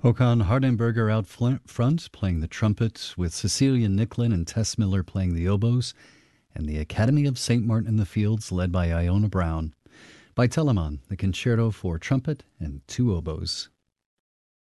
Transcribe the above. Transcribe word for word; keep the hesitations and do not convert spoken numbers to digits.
Håkan Hardenberger out fl- front playing the trumpet, with Cecilia Nicklin and Tess Miller playing the oboes, and the Academy of Saint Martin in the Fields led by Iona Brown. By Telemann, the concerto for trumpet and two oboes.